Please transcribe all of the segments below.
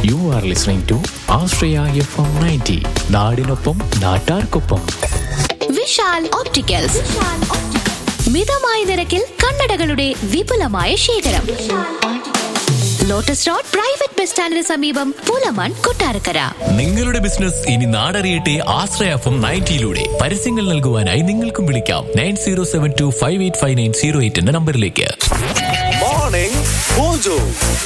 You are listening to Australia FM 90. നാടിനൊപ്പം നാട്ടാർക്കൊപ്പം. Vishal opticals മിതമായ നിരക്കിൽ കണ്ണടകളുടെ വിപുലമായ ശേഖരം. ലോട്ടസ് റോഡ് പ്രൈവറ്റ് ബസ് സ്റ്റാൻഡിന് സമീപം പൂലമൺ, കൊട്ടാരക്കര. നിങ്ങളുടെ ബിസിനസ് ഇനി നാടറിയട്ടെ ആശ്രയ FM 90യിലൂടെ. പരസ്യങ്ങൾ നൽകുവാനായി നിങ്ങൾക്കും വിളിക്കാം 9072585908 എന്ന നമ്പറിലേക്ക്. Morning mojo.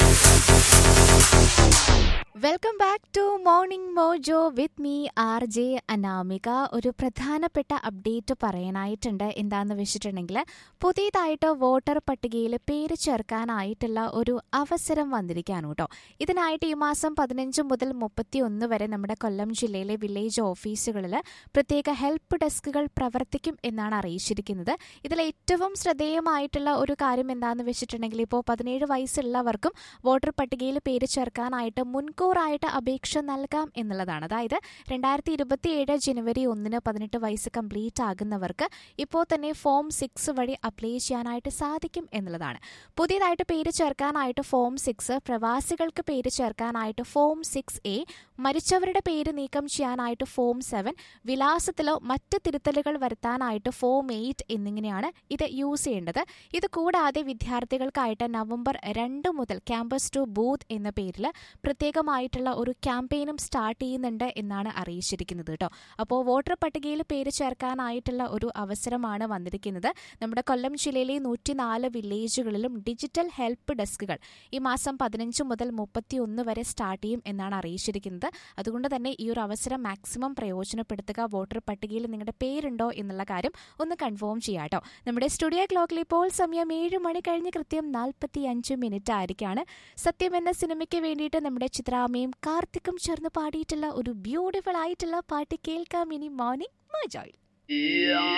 Welcome back to morning mojo with me RJ Anamika. ഒരു പ്രധാനപ്പെട്ട അപ്ഡേറ്റ് പറയാനായിട്ടുണ്ട്. എന്താണെന്ന് വെച്ചിട്ടുണ്ടെങ്കിൽ, പുതിയതായിട്ട് വോട്ടർ പട്ടികയിൽ പേര് ചേർക്കാനായിട്ടുള്ള ഒരു അവസരം വന്നിരിക്കുകയാണ് കേട്ടോ. ഇതിനായിട്ട് ഈ മാസം 15 മുതൽ 31 വരെ നമ്മുടെ കൊല്ലം ജില്ലയിലെ വില്ലേജ് ഓഫീസുകളിൽ പ്രത്യേക ഹെൽപ്പ് ഡെസ്കുകൾ പ്രവർത്തിക്കും എന്നാണ് അറിയിച്ചിരിക്കുന്നത്. ഇതിൽ ഏറ്റവും ശ്രദ്ധേയമായിട്ടുള്ള ഒരു കാര്യം എന്താണെന്ന് വെച്ചിട്ടുണ്ടെങ്കിൽ, ഇപ്പോൾ 17 വയസ്സുള്ളവർക്കും വോട്ടർ പട്ടികയിൽ പേര് ചേർക്കാനായിട്ട് മുൻകൂറായിട്ട് അപേക്ഷ നൽകാം എന്നുള്ളതാണ്. അതായത് 2027 ജനുവരി 1 18 വയസ്സ് കംപ്ലീറ്റ് ആകുന്നവർക്ക് ഇപ്പോൾ തന്നെ ഫോം 6 വഴി അപ്ലൈ ചെയ്യാനായിട്ട് സാധിക്കും എന്നുള്ളതാണ്. പുതിയതായിട്ട് പേര് ചേർക്കാനായിട്ട് ഫോം 6, പ്രവാസികൾക്ക് പേര് ചേർക്കാനായിട്ട് ഫോം 6A, മരിച്ചവരുടെ പേര് നീക്കം ചെയ്യാനായിട്ട് ഫോം 7, വിലാസത്തിലോ മറ്റ് തിരുത്തലുകൾ വരുത്താനായിട്ട് ഫോം 8 എന്നിങ്ങനെയാണ് ഇത് യൂസ് ചെയ്യേണ്ടത്. ഇത് കൂടാതെ വിദ്യാർത്ഥികൾക്കായിട്ട് നവംബർ 2 മുതൽ ക്യാമ്പസ് ടു ബൂത്ത് എന്ന പേരിൽ പ്രത്യേകമായിട്ടുള്ള ഒരു ക്യാമ്പയിനും സ്റ്റാർട്ട് ചെയ്യുന്നുണ്ട് എന്നാണ് അറിയിച്ചിരിക്കുന്നത് കേട്ടോ. അപ്പോൾ വോട്ടർ പട്ടികയിൽ പേര് ചേർക്കാനായിട്ടുള്ള ഒരു അവസരമാണ് വന്നിരിക്കുന്നത്. നമ്മുടെ കൊല്ലം ജില്ലയിലെ 104 വില്ലേജുകളിലും ഡിജിറ്റൽ ഹെൽപ്പ് ഡെസ്കുകൾ ഈ മാസം 15 മുതൽ 31 വരെ സ്റ്റാർട്ട് ചെയ്യും എന്നാണ് അറിയിച്ചിരിക്കുന്നത്. അതുകൊണ്ട് തന്നെ ഈ ഒരു അവസരം മാക്സിമം പ്രയോജനപ്പെടുത്തുക. വോട്ടർ പട്ടികയിൽ നിങ്ങളുടെ പേരുണ്ടോ എന്നുള്ള കാര്യം ഒന്ന് കൺഫേം ചെയ്യാം കേട്ടോ. നമ്മുടെ സ്റ്റുഡിയോ ക്ലോക്കിൽ ഇപ്പോൾ സമയം 7 മണി കഴിഞ്ഞ് കൃത്യം 45 മിനിറ്റ് ആയിരിക്കാണ്. സത്യം എന്ന സിനിമയ്ക്ക് വേണ്ടിയിട്ട് നമ്മുടെ ചിത്രാമ്മയും കാർത്തിക്കും ചേർന്ന് പാടിയിട്ടുള്ള ഒരു ബ്യൂട്ടിഫുൾ ആയിട്ടുള്ള പാട്ട് കേൾക്കാം ഇനി മോർണിംഗ് മോജോയിൽ.